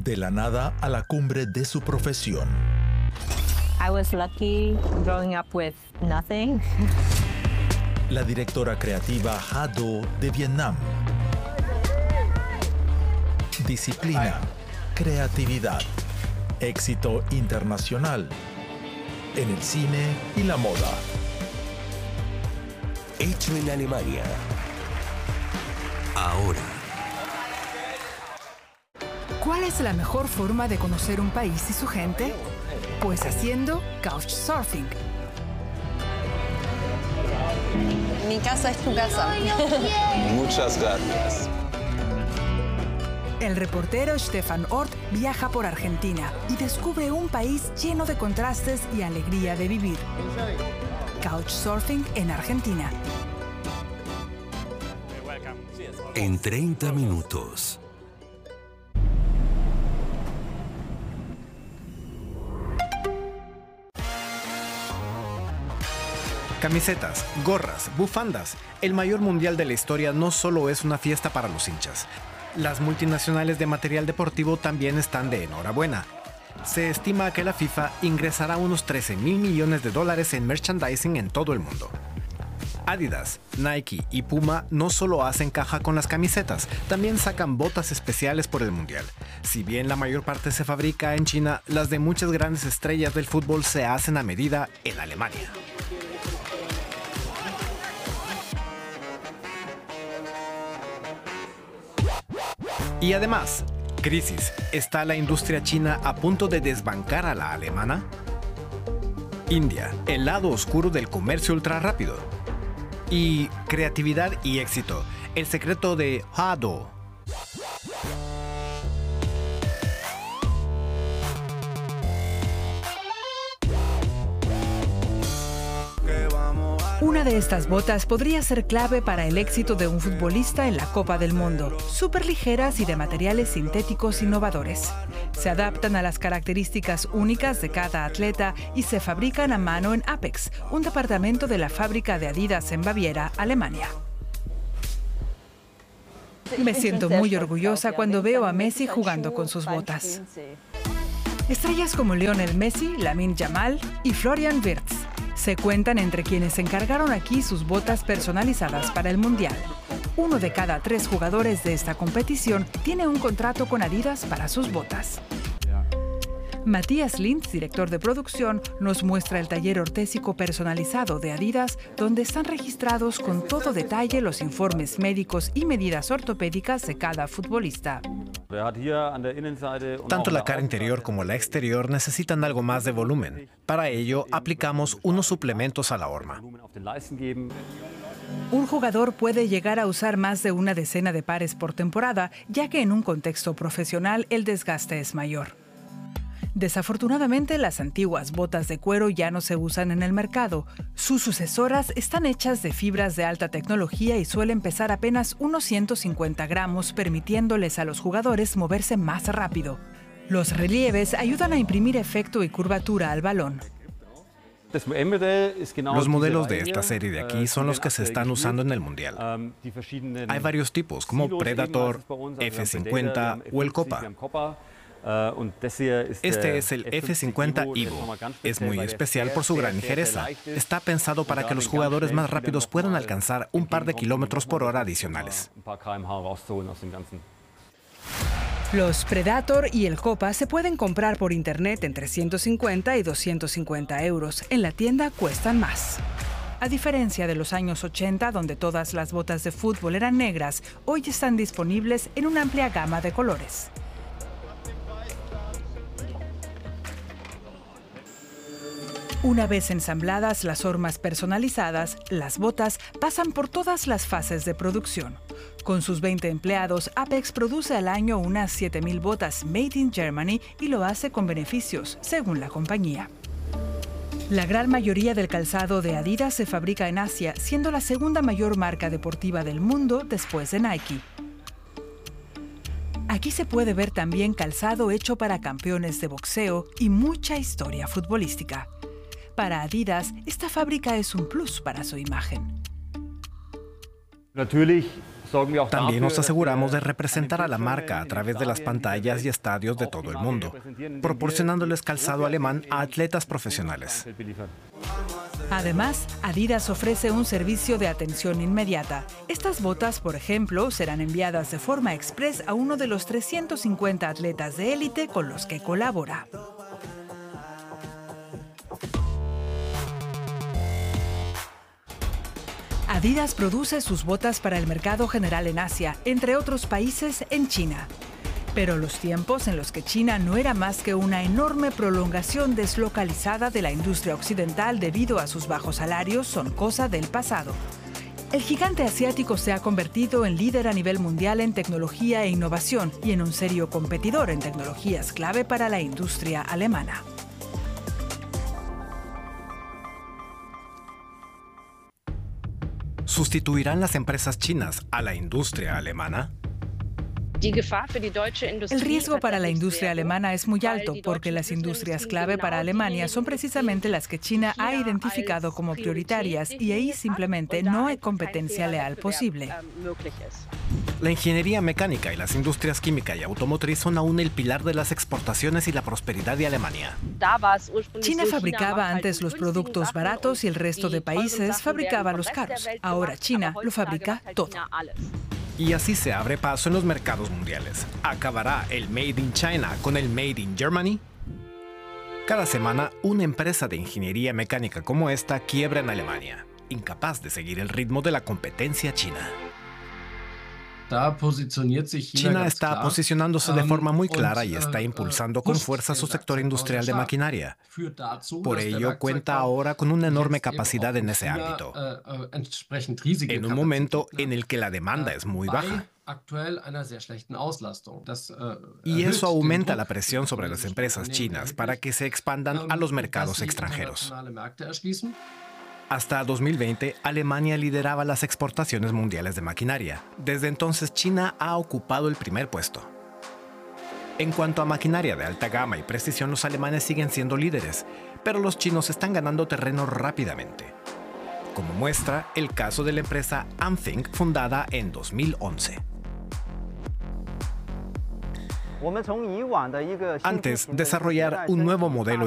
De la nada a la cumbre de su profesión. I was lucky growing up with nothing. La directora creativa Ha Do de Vietnam. Disciplina, creatividad, éxito internacional en el cine y la moda. Hecho en Alemania. Ahora. ¿Cuál es la mejor forma de conocer un país y su gente? Pues haciendo couchsurfing. Mi casa es tu casa. Muchas gracias. El reportero Stefan Ort viaja por Argentina y descubre un país lleno de contrastes y alegría de vivir. Couchsurfing en Argentina. En 30 minutos. Camisetas, gorras, bufandas. El mayor mundial de la historia no solo es una fiesta para los hinchas. Las multinacionales de material deportivo también están de enhorabuena. Se estima que la FIFA ingresará unos $13.000 millones en merchandising en todo el mundo. Adidas, Nike y Puma no solo hacen caja con las camisetas, también sacan botas especiales por el mundial. Si bien la mayor parte se fabrica en China, las de muchas grandes estrellas del fútbol se hacen a medida en Alemania. Y además, crisis. ¿Está la industria china a punto de desbancar a la alemana? India, el lado oscuro del comercio ultrarrápido. Y creatividad y éxito. El secreto de Ha Do. Una de estas botas podría ser clave para el éxito de un futbolista en la Copa del Mundo. Súper ligeras y de materiales sintéticos innovadores. Se adaptan a las características únicas de cada atleta y se fabrican a mano en Apex, un departamento de la fábrica de Adidas en Baviera, Alemania. Me siento muy orgullosa cuando veo a Messi jugando con sus botas. Estrellas como Lionel Messi, Lamine Yamal y Florian Wirtz se cuentan entre quienes encargaron aquí sus botas personalizadas para el Mundial. 1 de cada 3 jugadores de esta competición tiene un contrato con Adidas para sus botas. Matías Lintz, director de producción, nos muestra el taller ortésico personalizado de Adidas, donde están registrados con todo detalle los informes médicos y medidas ortopédicas de cada futbolista. Tanto la cara interior como la exterior necesitan algo más de volumen. Para ello, aplicamos unos suplementos a la horma. Un jugador puede llegar a usar más de una decena de pares por temporada, ya que en un contexto profesional el desgaste es mayor. Desafortunadamente, las antiguas botas de cuero ya no se usan en el mercado. Sus sucesoras están hechas de fibras de alta tecnología y suelen pesar apenas unos 150 gramos, permitiéndoles a los jugadores moverse más rápido. Los relieves ayudan a imprimir efecto y curvatura al balón. Los modelos de esta serie de aquí son los que se están usando en el Mundial. Hay varios tipos, como Predator, F50 o el Copa. Este es el F50 Evo. Es muy especial por su gran ligereza. Está pensado para que los jugadores más rápidos puedan alcanzar un par de kilómetros por hora adicionales. Los Predator y el Copa se pueden comprar por internet entre 150 y 250 euros. En la tienda cuestan más. A diferencia de los años 80, donde todas las botas de fútbol eran negras, hoy están disponibles en una amplia gama de colores. Una vez ensambladas las hormas personalizadas, las botas pasan por todas las fases de producción. Con sus 20 empleados, Apex produce al año unas 7.000 botas made in Germany y lo hace con beneficios, según la compañía. La gran mayoría del calzado de Adidas se fabrica en Asia, siendo la segunda mayor marca deportiva del mundo después de Nike. Aquí se puede ver también calzado hecho para campeones de boxeo y mucha historia futbolística. Para Adidas, esta fábrica es un plus para su imagen. También nos aseguramos de representar a la marca a través de las pantallas y estadios de todo el mundo, proporcionándoles calzado alemán a atletas profesionales. Además, Adidas ofrece un servicio de atención inmediata. Estas botas, por ejemplo, serán enviadas de forma express a uno de los 350 atletas de élite con los que colabora. Adidas produce sus botas para el mercado general en Asia, entre otros países en China. Pero los tiempos en los que China no era más que una enorme prolongación deslocalizada de la industria occidental debido a sus bajos salarios son cosa del pasado. El gigante asiático se ha convertido en líder a nivel mundial en tecnología e innovación y en un serio competidor en tecnologías clave para la industria alemana. ¿Sustituirán las empresas chinas a la industria alemana? El riesgo para la industria alemana es muy alto porque las industrias clave para Alemania son precisamente las que China ha identificado como prioritarias y ahí simplemente no hay competencia leal posible. La ingeniería mecánica y las industrias química y automotriz son aún el pilar de las exportaciones y la prosperidad de Alemania. China fabricaba antes los productos baratos y el resto de países fabricaba los caros. Ahora China lo fabrica todo. Y así se abre paso en los mercados mundiales. ¿Acabará el Made in China con el Made in Germany? Cada semana, una empresa de ingeniería mecánica como esta quiebra en Alemania, incapaz de seguir el ritmo de la competencia china. China está posicionándose de forma muy clara y está impulsando con fuerza su sector industrial de maquinaria. Por ello, cuenta ahora con una enorme capacidad en ese ámbito, en un momento en el que la demanda es muy baja. Y eso aumenta la presión sobre las empresas chinas para que se expandan a los mercados extranjeros. Hasta 2020, Alemania lideraba las exportaciones mundiales de maquinaria. Desde entonces, China ha ocupado el primer puesto. En cuanto a maquinaria de alta gama y precisión, los alemanes siguen siendo líderes, pero los chinos están ganando terreno rápidamente. Como muestra el caso de la empresa Amthing, fundada en 2011. Antes, desarrollar un nuevo modelo